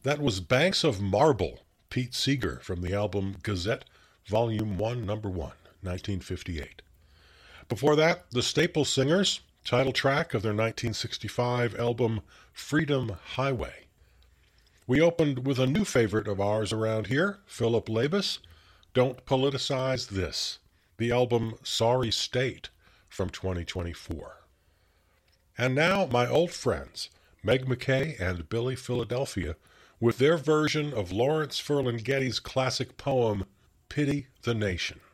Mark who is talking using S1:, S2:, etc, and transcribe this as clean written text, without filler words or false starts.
S1: That was Banks of Marble, Pete Seeger, from the album Gazette, Volume 1, Number 1, 1958. Before that, the Staple Singers, title track of their 1965 album Freedom Highway. We opened with a new favorite of ours around here, Philip Labus, Don't Politicize This, the album Sorry State from 2024. And now, my old friends, Meg McKay and Billy Philadelphia, with their version of Lawrence Ferlinghetti's classic poem, Pity the Nation.